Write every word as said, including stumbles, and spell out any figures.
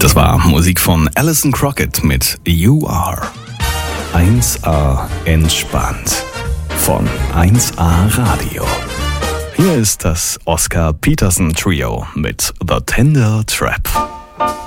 Das war Musik von Alison Crockett mit You Are. eins A entspannt von eins A Radio. Hier ist das Oscar Peterson Trio mit The Tender Trap.